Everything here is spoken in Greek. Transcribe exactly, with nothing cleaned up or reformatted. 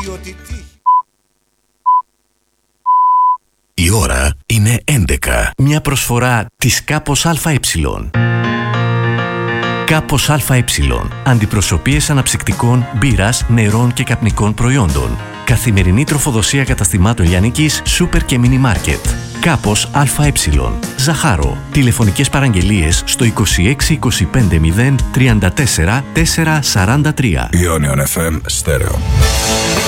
Η ώρα είναι έντεκα. Μια προσφορά της Κάπος ΑΕ. Κάπος ΑΕ. Αντιπροσωπείες αναψυκτικών, μπύρας, νερών και καπνικών προϊόντων. Καθημερινή τροφοδοσία καταστημάτων λιανικής, σούπερ και μίνι μάρκετ. Κάπος ΑΕ. Ζαχάρο. Τηλεφωνικές παραγγελίες στο είκοσι έξι είκοσι πέντε μηδέν τριάντα τέσσερα τετρακόσια σαράντα τρία. Ionion εφ εμ Stereo.